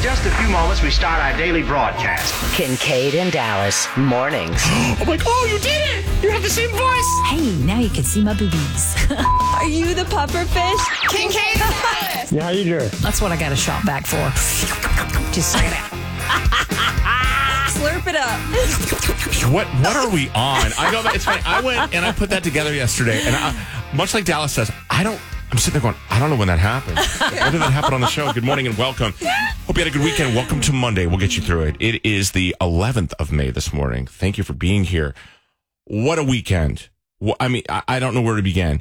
just a few moments, we start our daily broadcast. Kincaid and Dallas, mornings. I'm like, oh, you did it! You have the same voice! Hey, now you can see my boobies. Are you the puffer fish? Kincaid and Dallas. Yeah, how you doing? That's what I got a shot back for. Just say that. Slurp it up. What are we on? I know that it's funny. I went and I put that together yesterday, and much like Dallas says, I'm sitting there going, I don't know when that happened. When did that happen on the show? Good morning and welcome. Hope you had a good weekend. Welcome to Monday. We'll get you through it. It is the 11th of May this morning. Thank you for being here. What a weekend. I mean, I don't know where to begin.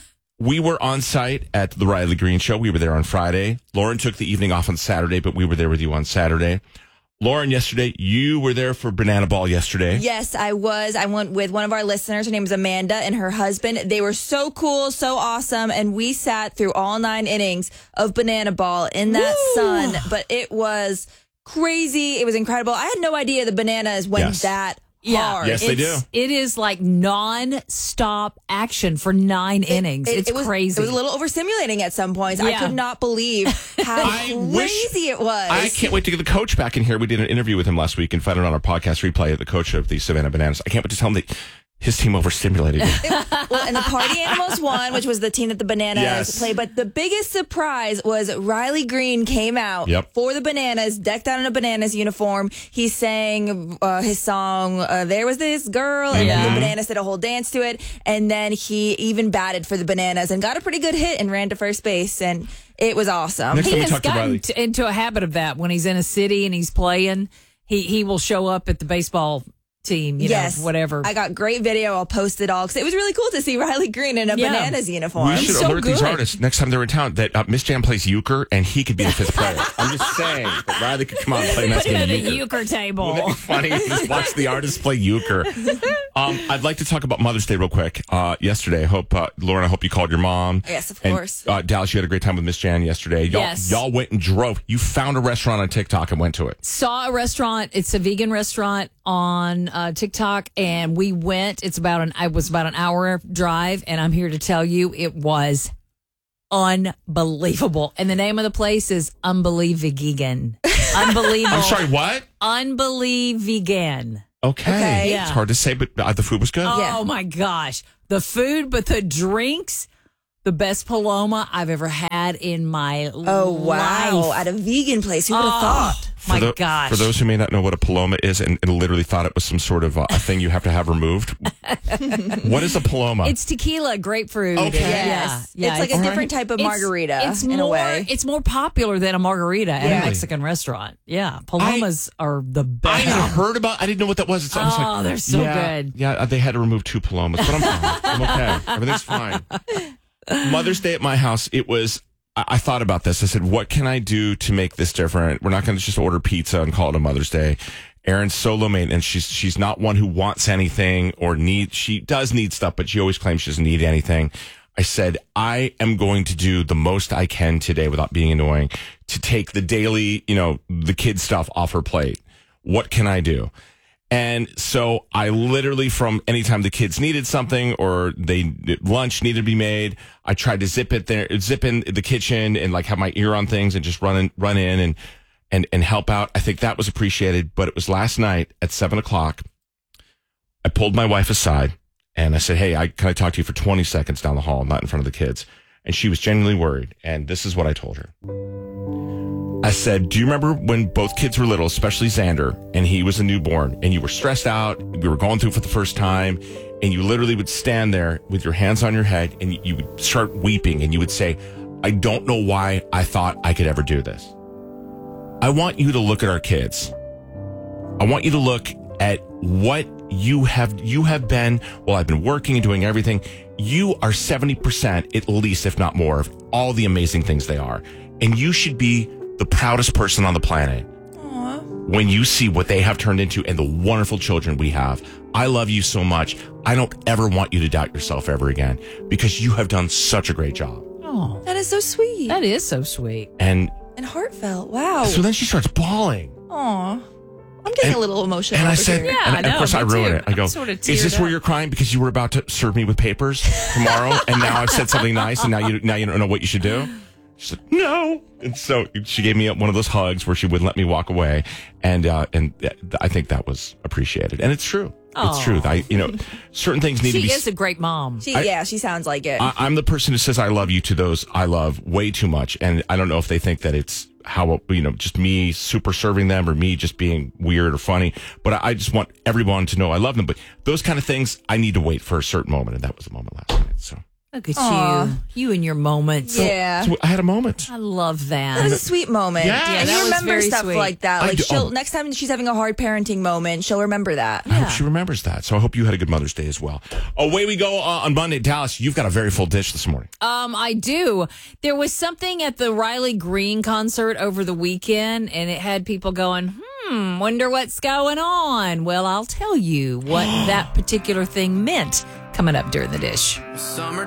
We were on site at the Riley Green Show. We were there on Friday. Lauren took the evening off on Saturday, but we were there with you on Saturday. Lauren, yesterday, you were there for Banana Ball yesterday. Yes, I was. I went with one of our listeners. Her name is Amanda and her husband. They were so cool, so awesome. And we sat through all 9 innings of Banana Ball in that sun. But it was crazy. It was incredible. I had no idea the bananas went that hard. Yes, they do. It is like non-stop action for 9 innings. It's crazy. It was a little overstimulating at some points. Yeah. I could not believe how crazy it was. I can't wait to get the coach back in here. We did an interview with him last week and found it on our podcast replay, the coach of the Savannah Bananas. I can't wait to tell him that his team overstimulated him. Well, and the Party Animals won, which was the team that the Bananas played. But the biggest surprise was Riley Green came out for the Bananas, decked out in a Bananas uniform. He sang his song, There Was This Girl, and then the Bananas did a whole dance to it. And then he even batted for the Bananas and got a pretty good hit and ran to first base. And it was awesome. Next He time we has talk to gotten Riley. into a habit of that. When he's in a city and he's playing, he will show up at the baseball team, you know, whatever. I got great video. I'll post it all because it was really cool to see Riley Green in a Bananas uniform. We should alert these artists next time they're in town that Miss Jam plays euchre and he could be the 5th player. I'm just saying that Riley could come out and play next game the euchre. euchre table. Wouldn't that be funny? Just watch the artists play euchre. I'd like to talk about Mother's Day real quick. Yesterday, Lauren, I hope you called your mom. Yes, of course. Dallas, you had a great time with Miss Jan yesterday. Y'all went and drove. You found a restaurant on TikTok and went to it. Saw a restaurant. It's a vegan restaurant on TikTok, and we went. It was about an hour drive, and I'm here to tell you it was unbelievable. And the name of the place is Unbelievegan. Unbelievable. I'm sorry, what? Unbelievegan. Okay. Yeah. It's hard to say, but the food was good. Oh, my gosh. The food, but the drinks, the best Paloma I've ever had in my life. Oh, wow. At a vegan place. Who would have thought? My gosh. For those who may not know what a Paloma is and literally thought it was some sort of a thing you have to have removed, what is a Paloma? It's tequila, grapefruit. Okay. Yes. Yeah. It's like a different type of margarita in a way. It's more popular than a margarita at a Mexican restaurant. Yeah. Palomas are the best. I didn't know what that was. They're so good. Yeah, they had to remove 2 Palomas, but I'm fine. I'm okay. Everything's fine. Mother's Day at my house, I thought about this. I said, what can I do to make this different? We're not going to just order pizza and call it a Mother's Day. Erin's solo maintenance. She's not one who wants anything or she does need stuff, but she always claims she doesn't need anything. I said, I am going to do the most I can today without being annoying to take the daily, the kid stuff off her plate. What can I do? And so I literally, from anytime the kids needed something or lunch needed to be made, I tried to zip in the kitchen and like have my ear on things and just run in and help out. I think that was appreciated. But it was last night at 7:00. I pulled my wife aside and I said, hey, can I talk to you for 20 seconds down the hall, not in front of the kids? And she was genuinely worried. And this is what I told her. I said, do you remember when both kids were little, especially Xander, and he was a newborn, and you were stressed out, we were going through for the first time, and you literally would stand there with your hands on your head, and you would start weeping, and you would say, I don't know why I thought I could ever do this. I want you to look at our kids. I want you to look at what you have been, well, I've been working and doing everything. You are 70%, at least, if not more, of all the amazing things they are. And you should be the proudest person on the planet. Aww. When you see what they have turned into and the wonderful children we have. I love you so much. I don't ever want you to doubt yourself ever again because you have done such a great job. Oh, that is so sweet. That is so sweet. And heartfelt. Wow. So then she starts bawling. Aw. I'm getting a little emotional. And I said, and of course I ruined it. I go, sort of is this where you're crying because you were about to serve me with papers tomorrow? And now I've said something nice and now you don't know what you should do? She said, no. And so she gave me one of those hugs where she wouldn't let me walk away. And I think that was appreciated. And it's true. It's true. Certain things need to be. She is a great mom. She sounds like it. I'm the person who says I love you to those I love way too much. And I don't know if they think that it's how, just me super serving them or me just being weird or funny. But I just want everyone to know I love them. But those kind of things, I need to wait for a certain moment. And that was the moment last night. So. Look at you and your moments. Yeah. So I had a moment. I love that. That was a sweet moment. Yeah, and you remember stuff sweet. like that. Like next time she's having a hard parenting moment, she'll remember that. I hope she remembers that. So I hope you had a good Mother's Day as well. Away we go on Monday. Dallas, you've got a very full dish this morning. I do. There was something at the Riley Green concert over the weekend, and it had people going, wonder what's going on. Well, I'll tell you what that particular thing meant coming up during the dish.